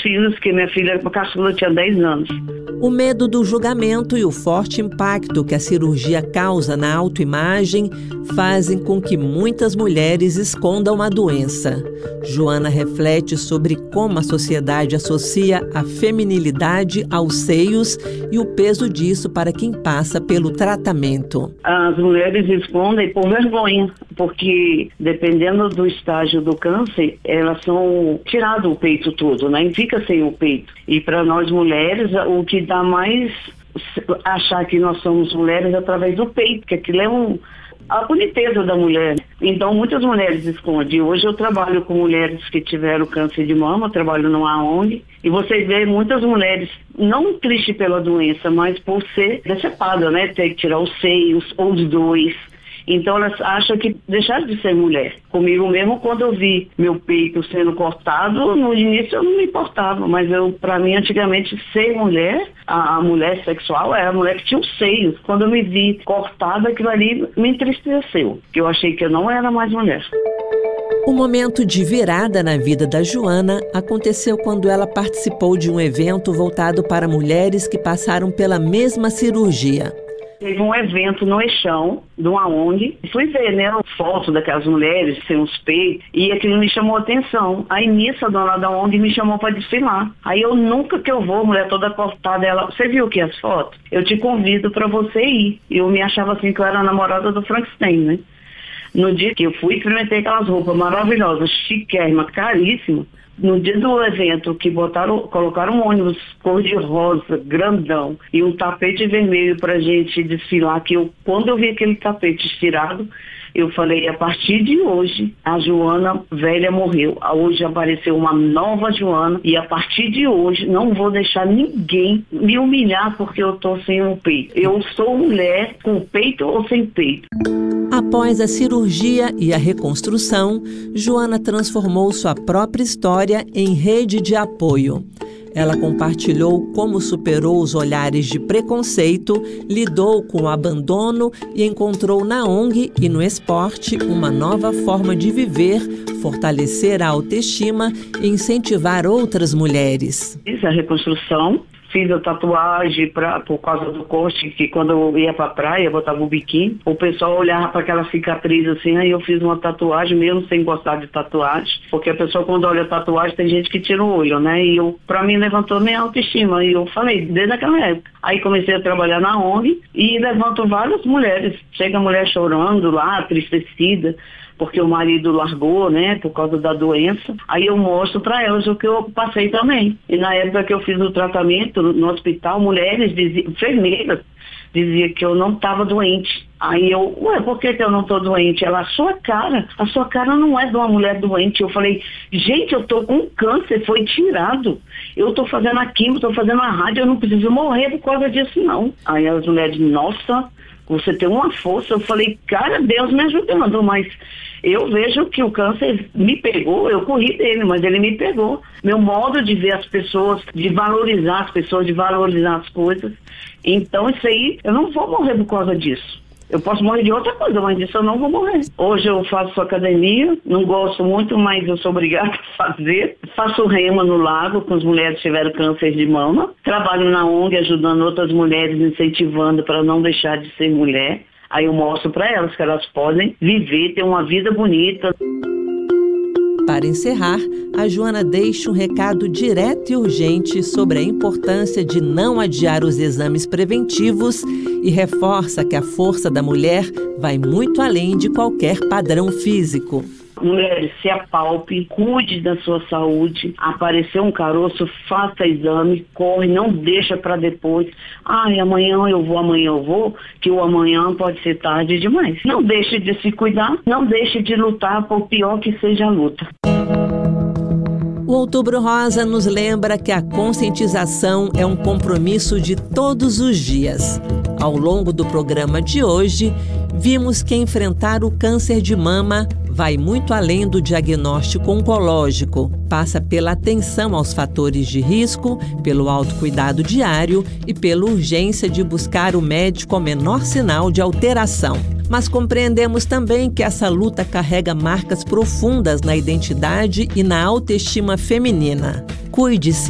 filhos, que minha filha caçula tinha 10 anos. O medo do julgamento e o forte impacto que a cirurgia causa na autoimagem fazem com que muitas mulheres escondam a doença. Joana reflete sobre como a sociedade associa a feminilidade aos seios e o peso disso para quem passa pelo tratamento. As mulheres escondem por vergonha, porque dependendo do estágio do câncer, elas são tirado o peito todo, né? E fica sem o peito. E para nós mulheres, o que dá mais achar que nós somos mulheres é através do peito, que aquilo é a boniteza da mulher. Então, muitas mulheres escondem. Hoje eu trabalho com mulheres que tiveram câncer de mama, trabalho numa ONG, e você vê muitas mulheres, não tristes pela doença, mas por ser decepada, né? Ter que tirar os seios, ou os dois. Então elas acham que deixaram de ser mulher. Comigo mesmo, quando eu vi meu peito sendo cortado, no início eu não me importava, mas para mim antigamente ser mulher, a mulher sexual era a mulher que tinha os seios. Quando eu me vi cortada, aquilo ali me entristeceu, que eu achei que eu não era mais mulher. O momento de virada na vida da Joana aconteceu quando ela participou de um evento voltado para mulheres que passaram pela mesma cirurgia. Teve um evento no Eixão, de uma ONG. Fui ver, né, fotos daquelas mulheres sem os peitos, e aquilo me chamou a atenção. Aí nisso, a dona da ONG me chamou para desfilar. Aí eu nunca que eu vou, mulher toda cortada, ela, você viu que as fotos? Eu te convido para você ir. Eu me achava assim que eu era a namorada do Frankenstein, né? No dia que eu fui, experimentei aquelas roupas maravilhosas, chiquérrimas, caríssimas. No dia do evento, que colocaram um ônibus cor-de-rosa, grandão, e um tapete vermelho pra gente desfilar, que quando eu vi aquele tapete estirado, eu falei, a partir de hoje, a Joana velha morreu. Hoje apareceu uma nova Joana, e a partir de hoje, não vou deixar ninguém me humilhar porque eu tô sem um peito. Eu sou mulher com peito ou sem peito. Após a cirurgia e a reconstrução, Joana transformou sua própria história em rede de apoio. Ela compartilhou como superou os olhares de preconceito, lidou com o abandono e encontrou na ONG e no esporte uma nova forma de viver, fortalecer a autoestima e incentivar outras mulheres. Fiz a reconstrução. Fiz a tatuagem por causa do corte, que quando eu ia pra praia, eu botava o biquíni, o pessoal olhava para aquela cicatriz assim, aí eu fiz uma tatuagem mesmo sem gostar de tatuagem, porque a pessoa quando olha a tatuagem tem gente que tira o olho, né? E pra mim levantou minha autoestima, e eu falei, desde aquela época. Aí comecei a trabalhar na ONG e levanto várias mulheres. Chega a mulher chorando lá, tristecida, porque o marido largou, né, por causa da doença. Aí eu mostro para elas o que eu passei também. E na época que eu fiz o tratamento no hospital, mulheres, enfermeiras, diziam que eu não estava doente. Aí eu, por que eu não estou doente? Ela, a sua cara não é de uma mulher doente. Eu falei, gente, eu estou com câncer, foi tirado. Eu estou fazendo a quimio, estou fazendo a rádio, eu não preciso morrer por causa disso, não. Aí as mulheres, nossa, você tem uma força. Eu falei, cara, Deus me ajudando, mas eu vejo que o câncer me pegou, eu corri dele, mas ele me pegou. Meu modo de ver as pessoas, de valorizar as pessoas, de valorizar as coisas. Então isso aí, eu não vou morrer por causa disso. Eu posso morrer de outra coisa, mas disso eu não vou morrer. Hoje eu faço academia, não gosto muito, mas eu sou obrigada a fazer. Faço rema no lago com as mulheres que tiveram câncer de mama. Trabalho na ONG ajudando outras mulheres, incentivando para não deixar de ser mulher. Aí eu mostro para elas que elas podem viver, ter uma vida bonita. Para encerrar, a Joana deixa um recado direto e urgente sobre a importância de não adiar os exames preventivos e reforça que a força da mulher vai muito além de qualquer padrão físico. Mulheres, se apalpe, cuide da sua saúde. Apareceu um caroço, faça exame, corre, não deixa para depois. Amanhã eu vou, que o amanhã pode ser tarde demais. Não deixe de se cuidar, não deixe de lutar, por pior que seja a luta. O Outubro Rosa nos lembra que a conscientização é um compromisso de todos os dias. Ao longo do programa de hoje, vimos que enfrentar o câncer de mama vai muito além do diagnóstico oncológico. Passa pela atenção aos fatores de risco, pelo autocuidado diário e pela urgência de buscar o médico ao menor sinal de alteração. Mas compreendemos também que essa luta carrega marcas profundas na identidade e na autoestima feminina. Cuide-se.